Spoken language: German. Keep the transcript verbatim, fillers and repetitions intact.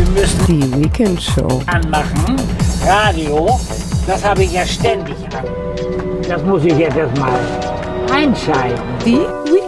müssen Die Weekend Show anmachen. Radio, das habe ich ja ständig an. Das muss ich jetzt erstmal einschalten. Die